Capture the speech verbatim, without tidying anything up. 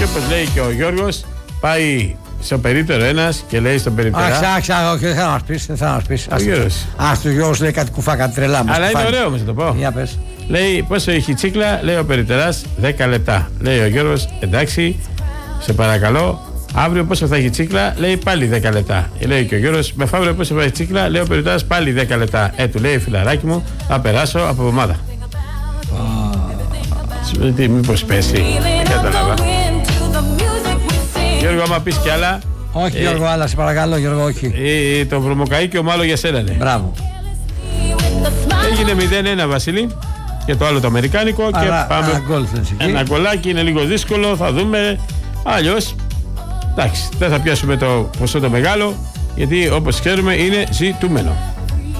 όπως λέει και ο Γιώργος, πάει στο περίπτερο ένας και λέει στον περίπτερο. Αχ, αχ, όχι, δεν θα μας πεις, δεν θα μας πεις. Ο Γιώργος. Ας του Γιώργος λέει κάτι κουφά, κάτι τρελά μας. Αλλά είναι ωραίο όμως να το πω. Για πες. Λέει πόσο έχει η τσίκλα, λέει ο περιπτεράς, δέκα λεπτά. Λέει ο Γιώργος, εντάξει, σε παρακαλώ. Αύριο πόσο θα έχει τσίκλα, λέει πάλι δέκα λεπτά. Λέει και ο Γιώργος, μεθαύριο πόσο θα έχει τσίκλα, λέει ο περιπτεράς, πάλι δέκα λεπτά. Ε, του λέει φιλαράκι μου, θα περάσω από εβδομάδα. Oh. Τι, μήπως πέσει, δεν κατάλαβα. Γιώργο, άμα πεις κι άλλα. Όχι, ε, Γιώργο, άλλα, σε παρακαλώ, Γιώργο, όχι. Ε, το βρωμοκαΐκιο μάλλον για σένα, ναι. Μπράβο. Έγινε μηδέν ένα, Βασίλη. Και το άλλο το αμερικάνικο. Άρα, και πάμε. Ένα γκολ, ένα γκολάκι, είναι λίγο δύσκολο, θα δούμε. Αλλιώς, εντάξει, δεν θα πιάσουμε το ποσό το μεγάλο, γιατί όπως ξέρουμε είναι ζητούμενο.